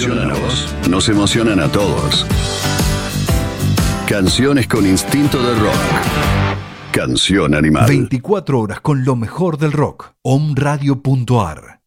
emocionan a vos? Nos emocionan a todos. Canciones con instinto de rock. Canción Animal. 24 horas con lo mejor del rock. Omradio.ar